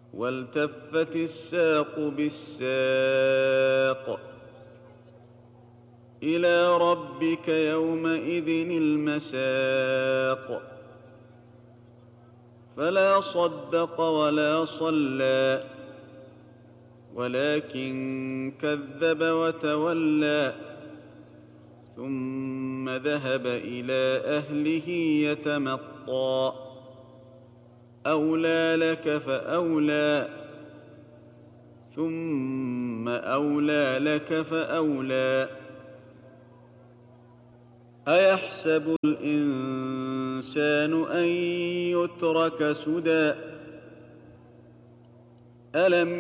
والتفت الساق بالساق إلى ربك يومئذ المساق فلا صدق ولا صلى ولكن كذب وتولى ثم ذهب إلى أهله يتمطى أولى لك فأولى ثم أولى لك فأولى أيحسب الإنسان أن يترك سدى ألم